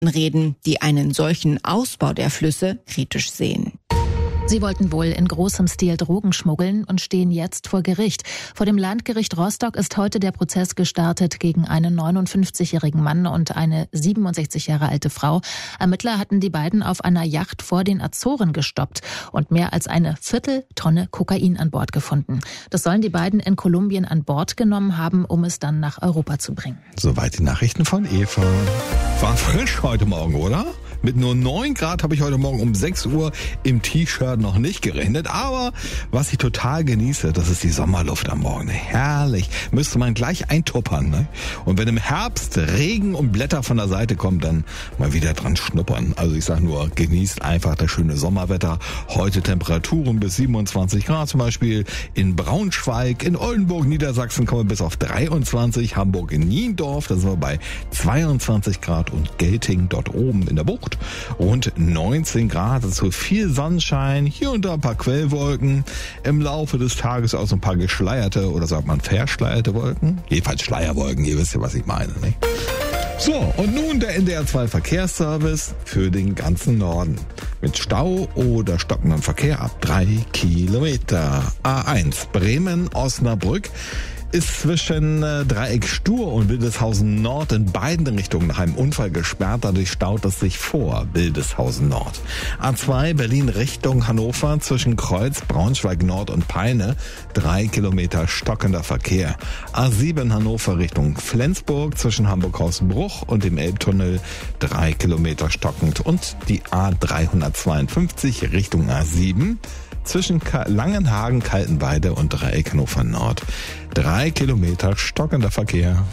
reden, die einen solchen Ausbau der Flüsse kritisch sehen. Sie wollten wohl in großem Stil Drogen schmuggeln und stehen jetzt vor Gericht. Vor dem Landgericht Rostock ist heute der Prozess gestartet gegen einen 59-jährigen Mann und eine 67 Jahre alte Frau. Ermittler hatten die beiden auf einer Yacht vor den Azoren gestoppt und mehr als eine Vierteltonne Kokain an Bord gefunden. Das sollen die beiden in Kolumbien an Bord genommen haben, um es dann nach Europa zu bringen. Soweit die Nachrichten von Eva. War frisch heute Morgen, oder? Mit nur 9 Grad habe ich heute Morgen um 6 Uhr im T-Shirt noch nicht gerechnet. Aber was ich total genieße, das ist die Sommerluft am Morgen. Herrlich. Müsste man gleich eintuppern. Ne? Und wenn im Herbst Regen und Blätter von der Seite kommen, dann mal wieder dran schnuppern. Also ich sage nur, genießt einfach das schöne Sommerwetter. Heute Temperaturen bis 27 Grad zum Beispiel. In Braunschweig, in Oldenburg, Niedersachsen kommen wir bis auf 23. Hamburg in Niendorf, da sind wir bei 22 Grad. Und Gelting dort oben in der Bucht. Rund 19 Grad, dazu viel Sonnenschein, hier und da ein paar Quellwolken. Im Laufe des Tages auch so ein paar geschleierte oder sagt man verschleierte Wolken. Jedenfalls Schleierwolken, ihr wisst ja, was ich meine. Ne? So, und nun der NDR 2 Verkehrsservice für den ganzen Norden. Mit Stau oder stockendem Verkehr ab 3 Kilometer. A1 Bremen-Osnabrück ist zwischen Dreieck Stur und Wildeshausen Nord in beiden Richtungen nach einem Unfall gesperrt. Dadurch staut es sich vor Wildeshausen Nord. A2 Berlin Richtung Hannover zwischen Kreuz, Braunschweig Nord und Peine 3 Kilometer stockender Verkehr. A7 Hannover Richtung Flensburg zwischen Hamburg-Hausbruch und dem Elbtunnel 3 Kilometer stockend. Und die A352 Richtung A7 zwischen Langenhagen, Kaltenweide und Dreieck Hannover Nord. 3 Kilometer stockender Verkehr.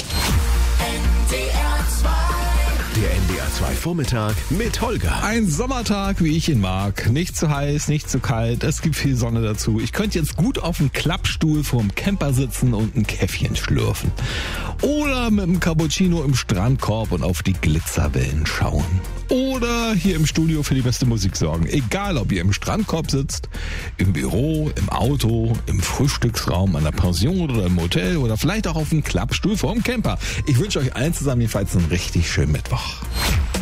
Der NDR 2 Vormittag mit Holger. Ein Sommertag, wie ich ihn mag. Nicht zu heiß, nicht zu kalt. Es gibt viel Sonne dazu. Ich könnte jetzt gut auf dem Klappstuhl vorm Camper sitzen und ein Käffchen schlürfen. Oder mit einem Cappuccino im Strandkorb und auf die Glitzerwellen schauen. Oder hier im Studio für die beste Musik sorgen. Egal, ob ihr im Strandkorb sitzt, im Büro, im Auto, im Frühstücksraum, an der Pension oder im Hotel oder vielleicht auch auf dem Klappstuhl vorm Camper. Ich wünsche euch allen zusammen jedenfalls einen richtig schönen Mittwoch.